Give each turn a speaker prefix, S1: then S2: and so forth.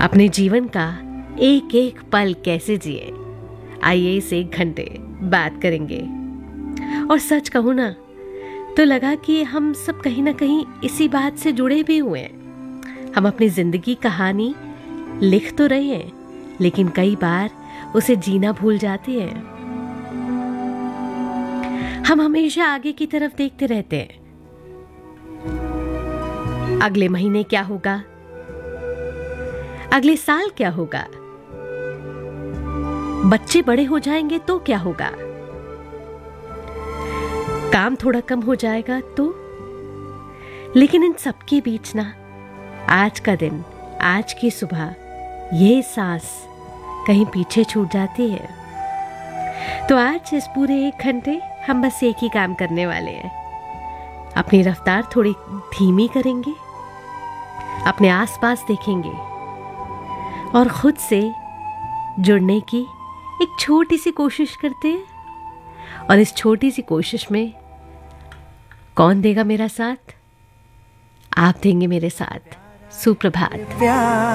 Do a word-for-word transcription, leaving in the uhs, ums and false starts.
S1: अपने जीवन का एक एक पल कैसे जिए, आइए इस एक घंटे बात करेंगे। और सच कहूँ ना तो लगा कि हम सब कहीं ना कहीं इसी बात से जुड़े भी हुए हैं। हम अपनी जिंदगी कहानी लिख तो रहे हैं, लेकिन कई बार उसे जीना भूल जाते हैं। हम हमेशा आगे की तरफ देखते रहते हैं, अगले महीने क्या होगा, अगले साल क्या होगा, बच्चे बड़े हो जाएंगे तो क्या होगा, काम थोड़ा कम हो जाएगा तो। लेकिन इन सबके बीच ना आज का दिन, आज की सुबह, ये सांस कहीं पीछे छूट जाती है। तो आज इस पूरे एक घंटे हम बस एक ही काम करने वाले हैं, अपनी रफ्तार थोड़ी धीमी करेंगे, अपने आसपास देखेंगे और खुद से जुड़ने की एक छोटी सी कोशिश करते हैं। और इस छोटी सी कोशिश में कौन देगा मेरा साथ? आप देंगे मेरे साथ। सुप्रभात।